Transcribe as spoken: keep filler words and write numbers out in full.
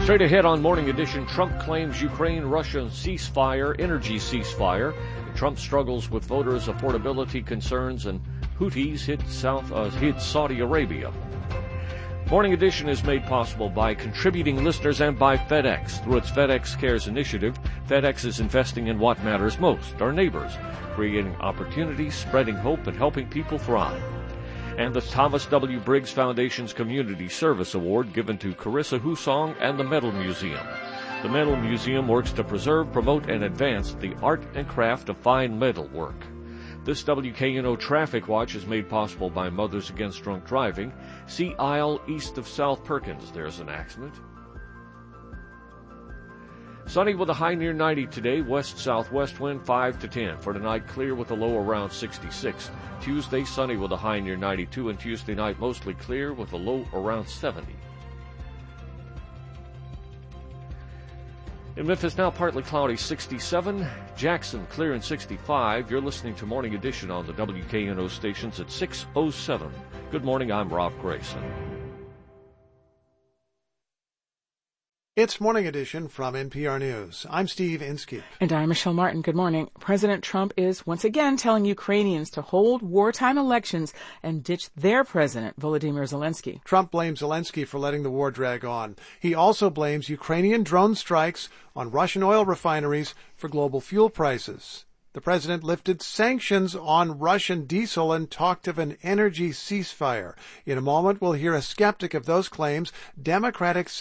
Straight ahead on Morning Edition, Trump claims Ukraine-Russia ceasefire, energy ceasefire. Trump struggles with voters' affordability concerns, and Houthis hit, South, uh, hit Saudi Arabia. Morning Edition is made possible by contributing listeners and by FedEx. Through its FedEx Cares initiative, FedEx is investing in what matters most, our neighbors, creating opportunities, spreading hope, and helping people thrive. And the Thomas W. Briggs Foundation's Community Service Award given to Carissa Husong and the Metal Museum. The Metal Museum works to preserve, promote, and advance the art and craft of fine metal work. This W K N O Traffic Watch is made possible by Mothers Against Drunk Driving. See aisle east of South Perkins. There's an accident. Sunny with a high near ninety today, west-southwest wind five to ten. For tonight, clear with a low around sixty-six. Tuesday, sunny with a high near ninety-two, and Tuesday night, mostly clear with a low around seventy. In Memphis, now partly cloudy, sixty-seven. Jackson, clear and sixty-five. You're listening to Morning Edition on the W K N O stations at six oh seven. Good morning, I'm Rob Grayson. It's Morning Edition from N P R News. I'm Steve Inskeep. And I'm Michelle Martin. Good morning. President Trump is once again telling Ukrainians to hold wartime elections and ditch their president, Volodymyr Zelensky. Trump blames Zelensky for letting the war drag on. He also blames Ukrainian drone strikes on Russian oil refineries for global fuel prices. The president lifted sanctions on Russian diesel and talked of an energy ceasefire. In a moment, we'll hear a skeptic of those claims, Democratic